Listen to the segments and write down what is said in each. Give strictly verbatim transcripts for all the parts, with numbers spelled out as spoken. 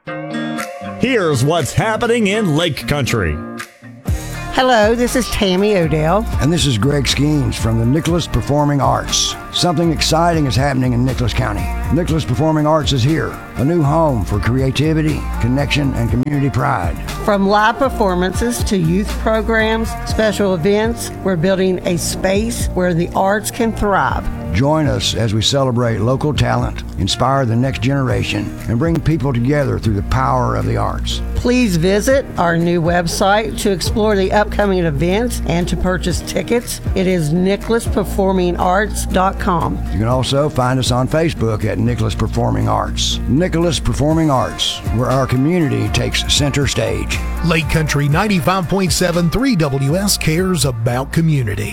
Here's what's happening in Lake Country. Hello, this is Tammy Odell. And this is Greg Skeens from the Nicholas Performing Arts. Something exciting is happening in Nicholas County. Nicholas Performing Arts is here, a new home for creativity, connection, and community pride. From live performances to youth programs, special events, we're building a space where the arts can thrive. Join us as we celebrate local talent, inspire the next generation, and bring people together through the power of the arts. Please visit our new website to explore the upcoming events and to purchase tickets. It is nicholas performing arts dot com. You can also find us on Facebook at Nicholas Performing Arts. Nicholas Performing Arts, where our community takes center stage. Lake Country ninety-five point seven three W S cares about community.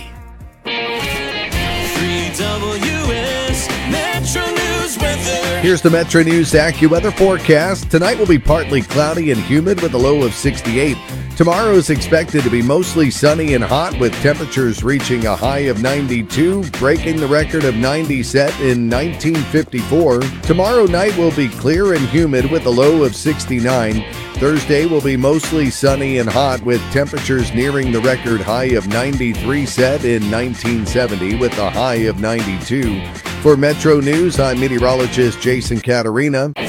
Here's the Metro News AccuWeather forecast. Tonight will be partly cloudy and humid with a low of sixty-eight. Tomorrow is expected to be mostly sunny and hot with temperatures reaching a high of ninety-two, breaking the record of ninety set in nineteen fifty-four. Tomorrow night will be clear and humid with a low of sixty-nine. Thursday will be mostly sunny and hot with temperatures nearing the record high of ninety-three set in nineteen seventy with a high of ninety-two. For Metro News, I'm meteorologist Jason Caterina.